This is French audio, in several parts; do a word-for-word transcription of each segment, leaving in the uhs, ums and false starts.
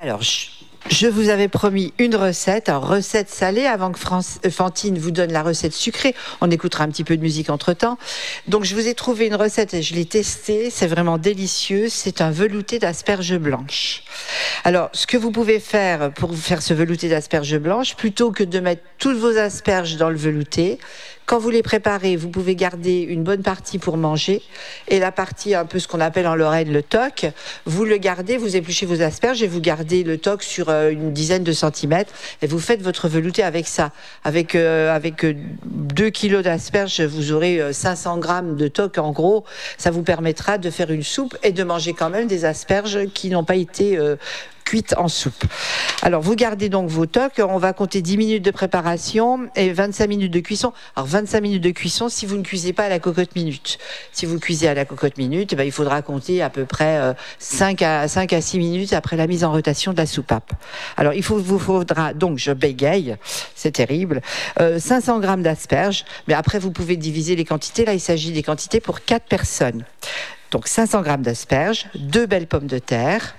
Alors, je, je vous avais promis une recette, alors recette salée, avant que France, euh, Fantine vous donne la recette sucrée. On écoutera un petit peu de musique entre-temps. Donc, je vous ai trouvé une recette et je l'ai testée. C'est vraiment délicieux. C'est un velouté d'asperges blanches. Alors, ce que vous pouvez faire pour vous faire ce velouté d'asperges blanches, plutôt que de mettre toutes vos asperges dans le velouté, quand vous les préparez, vous pouvez garder une bonne partie pour manger et la partie, un peu ce qu'on appelle en Lorraine le toc, vous le gardez, vous épluchez vos asperges et vous gardez le toc sur euh, une dizaine de centimètres et vous faites votre velouté avec ça. Avec, euh, avec euh, deux kilos d'asperges, vous aurez euh, cinq cents grammes de toc en gros. Ça vous permettra de faire une soupe et de manger quand même des asperges qui n'ont pas été euh, cuites en soupe. Alors, vous gardez donc vos tocs. On va compter dix minutes de préparation et vingt-cinq minutes de cuisson. Alors, vingt-cinq minutes de cuisson si vous ne cuisez pas à la cocotte minute. Si vous cuisez à la cocotte minute, eh ben, il faudra compter à peu près euh, cinq à six minutes après la mise en rotation de la soupape. Alors, il faut, vous faudra, donc, je bégaye, c'est terrible, euh, cinq cents grammes d'asperges. Mais après, vous pouvez diviser les quantités. Là, il s'agit des quantités pour quatre personnes. Donc, cinq cents grammes d'asperges, deux belles pommes de terre,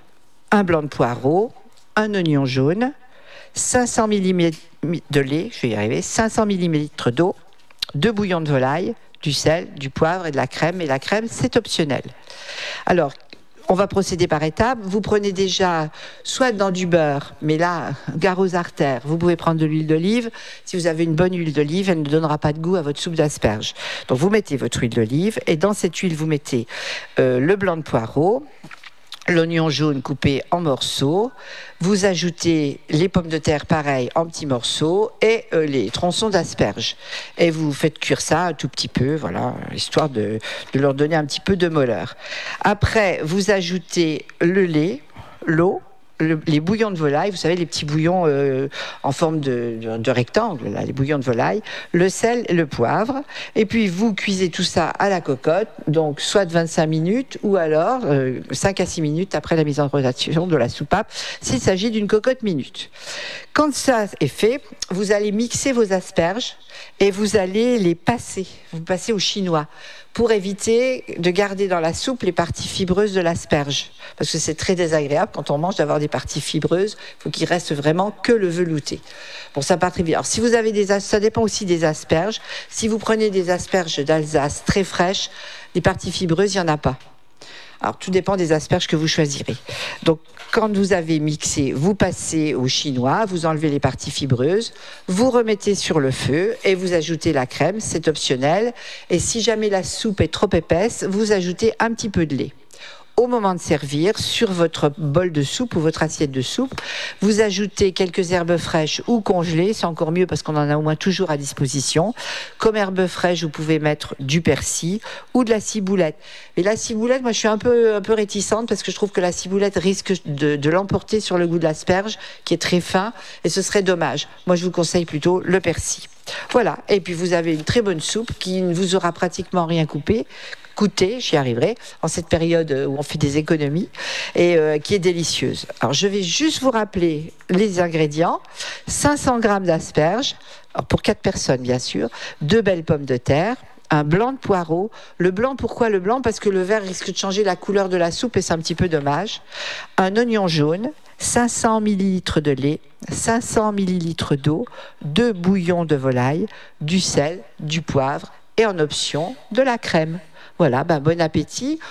un blanc de poireau, un oignon jaune, cinq cents millilitres de lait, je vais y arriver, cinq cents millilitres d'eau, deux bouillons de volaille, du sel, du poivre et de la crème. Et la crème, c'est optionnel. Alors, on va procéder par étapes. Vous prenez déjà soit dans du beurre, mais là, gare aux artères, vous pouvez prendre de l'huile d'olive. Si vous avez une bonne huile d'olive, elle ne donnera pas de goût à votre soupe d'asperges. Donc, vous mettez votre huile d'olive et dans cette huile, vous mettez euh, le blanc de poireau, l'oignon jaune coupé en morceaux, vous ajoutez les pommes de terre pareil en petits morceaux et euh, les tronçons d'asperges. Et vous faites cuire ça un tout petit peu, voilà, histoire de, de leur donner un petit peu de molleur. Après, vous ajoutez le lait, l'eau, Le, les bouillons de volaille, vous savez, les petits bouillons euh, en forme de, de, de rectangle, là, les bouillons de volaille, le sel et le poivre. Et puis, vous cuisez tout ça à la cocotte, donc soit de vingt-cinq minutes ou alors euh, cinq à six minutes après la mise en rotation de la soupape, s'il s'agit d'une cocotte minute. Quand ça est fait, vous allez mixer vos asperges et vous allez les passer, vous passez au chinois, pour éviter de garder dans la soupe les parties fibreuses de l'asperge. Parce que c'est très désagréable quand on mange d'avoir des parties fibreuses. Il faut qu'il reste vraiment que le velouté. Bon, ça part très bien. Alors, si vous avez des, ça dépend aussi des asperges. Si vous prenez des asperges d'Alsace très fraîches, les parties fibreuses, il n'y en a pas. Alors, tout dépend des asperges que vous choisirez. Donc, quand vous avez mixé, vous passez au chinois, vous enlevez les parties fibreuses, vous remettez sur le feu et vous ajoutez la crème, c'est optionnel. Et si jamais la soupe est trop épaisse, vous ajoutez un petit peu de lait. Au moment de servir, sur votre bol de soupe ou votre assiette de soupe, vous ajoutez quelques herbes fraîches ou congelées, c'est encore mieux parce qu'on en a au moins toujours à disposition. Comme herbes fraîches, vous pouvez mettre du persil ou de la ciboulette. Mais la ciboulette, moi je suis un peu, un peu réticente parce que je trouve que la ciboulette risque de, de l'emporter sur le goût de l'asperge, qui est très fin, et ce serait dommage. Moi je vous conseille plutôt le persil. Voilà, et puis vous avez une très bonne soupe qui ne vous aura pratiquement rien coupé. Coûter, j'y arriverai, en cette période où on fait des économies, et euh, qui est délicieuse. Alors, je vais juste vous rappeler les ingrédients. cinq cents grammes d'asperges, alors pour quatre personnes, bien sûr, deux belles pommes de terre, un blanc de poireau. Le blanc, pourquoi le blanc? Parce que le vert risque de changer la couleur de la soupe et c'est un petit peu dommage. Un oignon jaune, cinq cents millilitres de lait, cinq cents millilitres d'eau, deux bouillons de volaille, du sel, du poivre et en option, de la crème. Voilà, ben bon appétit.